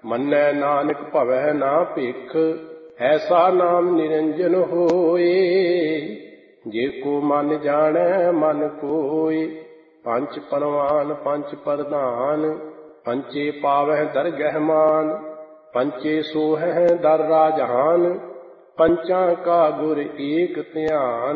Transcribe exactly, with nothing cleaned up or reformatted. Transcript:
ਮੰਨੈ ਨਾਨਕ ਭਵੈ ਨਾ ਭਿਖ, ਐਸਾ ਨਾਮ ਨਿਰੰਜਨ ਹੋਏ। ਜੇ ਕੋ ਮਨ ਜਾਣੈ ਮਨ ਕੋਇ, ਪੰਚ ਪਰਵਾਨ ਪੰਚ ਪ੍ਰਧਾਨ। ਪੰਚੇ ਪਾਵਹਿ ਦਰਗਹਿ ਮਾਨ, ਪੰਚੇ ਸੋਹਹਿ ਦਰ ਰਾਜਹਾਨ। ਪੰਚਾਂ ਕਾ ਗੁਰ ਏਕ ਧਿਆਨ,